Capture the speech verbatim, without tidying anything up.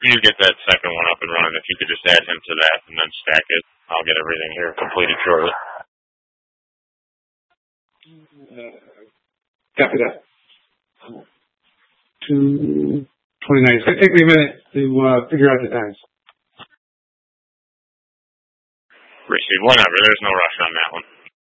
you get that second one up and running, if you could just add him to that and then stack it, I'll get everything here completed shortly. Uh, copy that. two twenty-nine. It's going to take me a minute to uh, figure out the times. Receive whenever. There's no rush on that one.